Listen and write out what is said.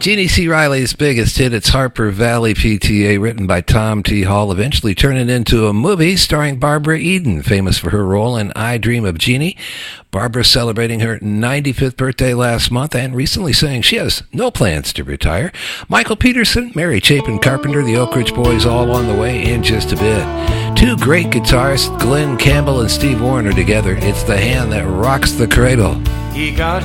Jeannie C. Riley's biggest hit, it's Harper Valley PTA, written by Tom T. Hall, eventually turning into a movie starring Barbara Eden, famous for her role in I Dream of Jeannie. Barbara celebrating her 95th birthday last month and recently saying she has no plans to retire. Michael Peterson, Mary Chapin Carpenter, the Oak Ridge Boys all on the way in just a bit. Two great guitarists, Glenn Campbell and Steve Wariner together. It's the hand that rocks the cradle. He got